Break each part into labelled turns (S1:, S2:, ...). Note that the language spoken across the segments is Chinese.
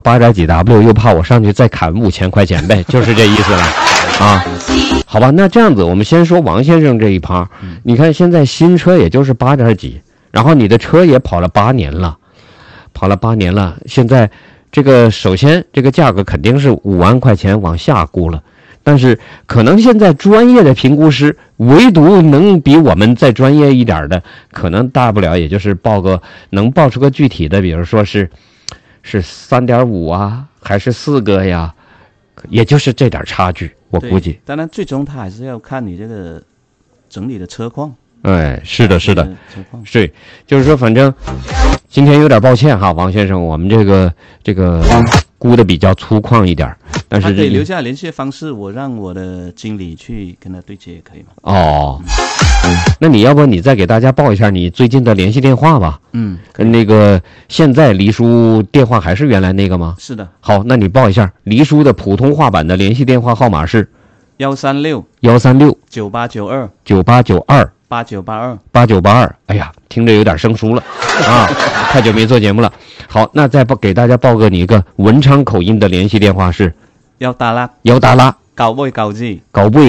S1: 8点几 W， 又怕我上去再砍5000块钱呗，就是这意思了啊。好吧，那这样子，我们先说王先生这一趴。你看现在新车也就是8点几，然后你的车也跑了8年了，现在这个首先这个价格肯定是5万块钱往下估了，但是可能现在专业的评估师唯独能比我们再专业一点的，可能大不了也就是能报出个具体的，比如说是 3.5 啊，还是4个呀，也就是这点差距，我估计。
S2: 当然，最终他还是要看你这个整理的车况。
S1: 哎，是的，对，就是说，反正今天有点抱歉哈，王先生，我们这个估的比较粗犷一点，但是
S2: 他可以留下联系方式，我让我的经理去跟他对接，可以吗？
S1: 哦，那你要不你再给大家报一下你最近的联系电话吧？那个现在黎叔电话还是原来那个吗？
S2: 是的。
S1: 好，那你报一下黎叔的普通话版的联系电话号码是
S2: 136 9892
S1: 9892
S2: 8982。
S1: 哎呀，听着有点生疏了啊，太久没做节目了。好，那再给大家报个你一个文昌口音的联系电话是
S2: 188
S1: 989Z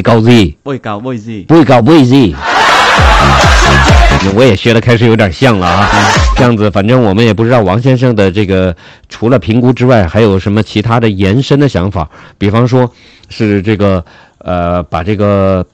S1: 我也学的开始有点像了啊。这样子，反正我们也不知道王先生的这个除了评估之外，还有什么其他的延伸的想法，比方说是这个把这个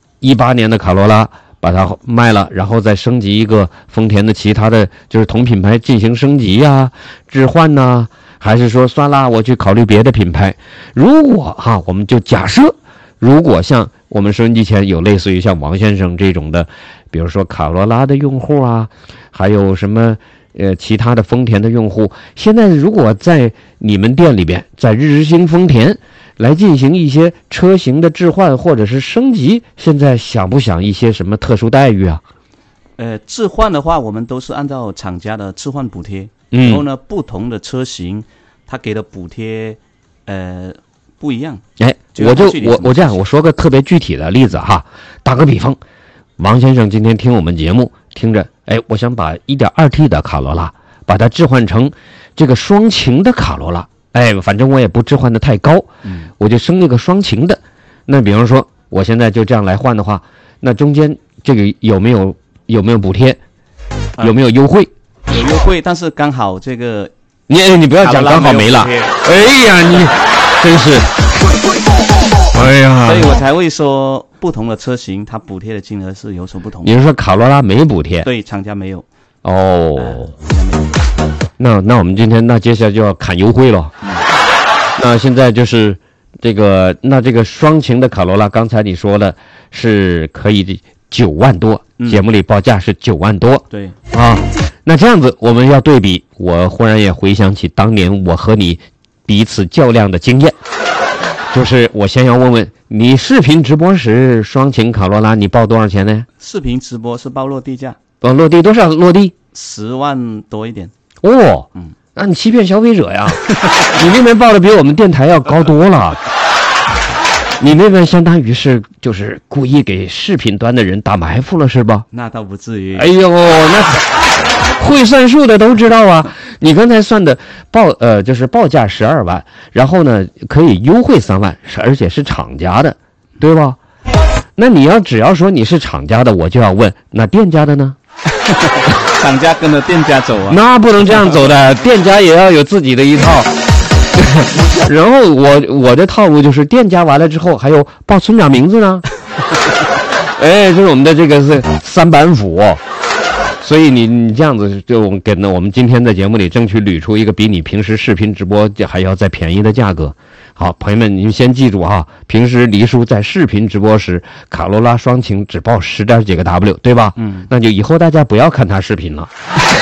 S1: 18年的卡罗拉把它卖了，然后再升级一个丰田的其他的就是同品牌进行升级啊、置换呐，还是说算啦，我去考虑别的品牌。如果我们就假设，如果像我们收音机前有类似于像王先生这种的，比如说卡罗拉的用户啊，还有什么其他的丰田的用户，现在如果在你们店里边，在日兴丰田来进行一些车型的置换或者是升级，现在想不想一些什么特殊待遇啊？
S2: 置换的话，我们都是按照厂家的置换补贴，然后呢，不同的车型它给的补贴不一样。哎，
S1: 我这样，我说个特别具体的例子哈，打个比方，王先生今天听我们节目，听着，我想把 1.2T 的卡罗拉把它置换成这个双擎的卡罗拉。反正我也不置换的太高，我就升那个双擎的。那比方说，我现在就这样来换的话，那中间这个有没有补贴？有没有优惠？
S2: 有优惠，但是刚好这个
S1: 你不要讲刚好没了。哎呀，你真是，哎呀，
S2: 所以我才会说不同的车型它补贴的金额是有所不同的。
S1: 你是说卡罗拉没补贴？
S2: 对，厂家没有。
S1: 哦。那我们今天接下来就要砍优惠了。那现在就是这个双擎的卡罗拉，刚才你说了是可以9万多，节目里报价是9万多。
S2: 对
S1: 啊，那这样子我们要对比，我忽然也回想起当年我和你彼此较量的经验，就是我先要问问你，视频直播时双擎卡罗拉你报多少钱呢？
S2: 视频直播是报落地价。
S1: 落地多少？落地
S2: 10万多一点。
S1: 哦，那你欺骗消费者呀！你那边报的比我们电台要高多了。你那边相当于是就是故意给视频端的人打埋伏了，是吧？
S2: 那倒不至于。
S1: 哎呦，那会算数的都知道啊。你刚才算的就是报价12万，然后呢可以优惠3万，而且是厂家的，对吧？那你只要说你是厂家的，我就要问，那店家的呢？
S2: 厂家跟着店家走啊？
S1: 那不能这样走的，店家也要有自己的一套。然后我的套路就是店家完了之后还有报村长名字呢。这是我们的这个是3板斧。所以你这样子就给我们今天在节目里争取捋出一个比你平时视频直播还要再便宜的价格。好，朋友们，你们先记住哈，平时黎叔在视频直播时，卡罗拉双擎只报10点几个 W， 对吧？那就以后大家不要看他视频了。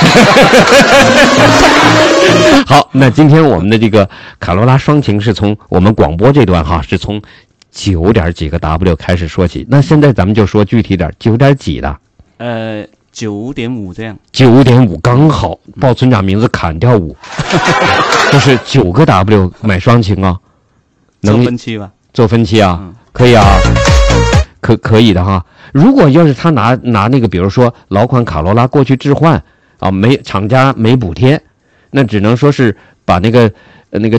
S1: 好，那今天我们的这个卡罗拉双擎是从我们广播这段是从9点几个 W 开始说起。那现在咱们就说具体点，9点几的
S2: ？9.5这样。
S1: 9.5刚好，报村长名字砍掉5，就是9个 W 买双擎啊。
S2: 做分期吧，
S1: 做分期啊，可以啊，可以的哈。如果要是他拿那个，比如说老款卡罗拉过去置换啊，厂家没补贴，那只能说是把那个那个